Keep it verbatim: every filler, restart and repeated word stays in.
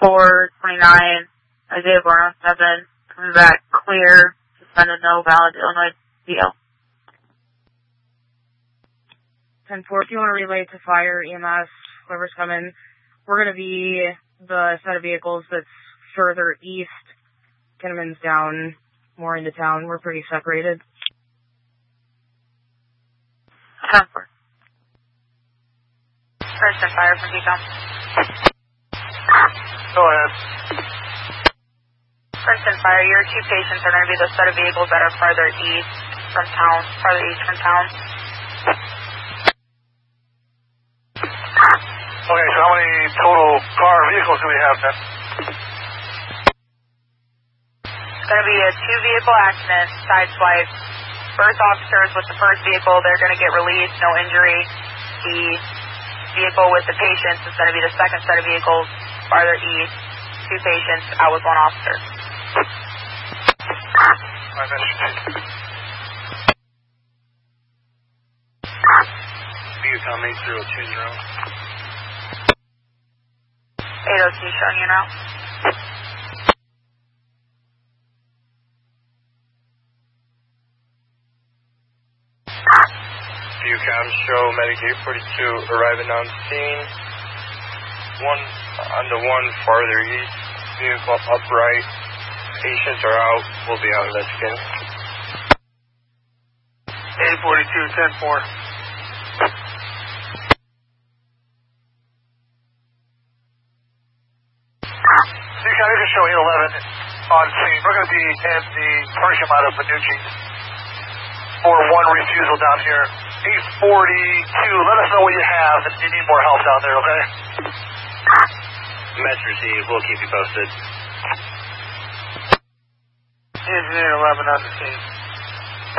four twenty-nine, Isaiah Borno seven, coming back clear, suspended, no valid Illinois D L. ten four, if you want to relay to fire, E M S, whoever's coming, we're going to be the set of vehicles that's further east. Kinnaman's down more into town. We're pretty separated. ten four. First and fire from Decom. Go ahead. First and fire, your two patients are going to be the set of vehicles that are farther east from town, farther east from town. Okay, so how many total car vehicles do we have then? It's going to be a two-vehicle accident, side swipe. First officers with the first vehicle, they're going to get released, no injury. The vehicle with the patients is going to be the second set of vehicles, farther east. Two patients, out with one officer. Alright, Mister Viacom eight zero two zero. eight oh two showing you now. Viacom show Medic eight forty-two arriving on scene. One on the one farther east, vehicle upright. Patients are out. We'll be out of that skin. eight forty-two, ten four. Viacom, you can show eight eleven on scene. We're going to be in the parking lot of Panucci for one refusal down here. eight forty-two, let us know what you have if you need more help down there, okay? Message received. We'll keep you posted. Engineer eleven on the scene.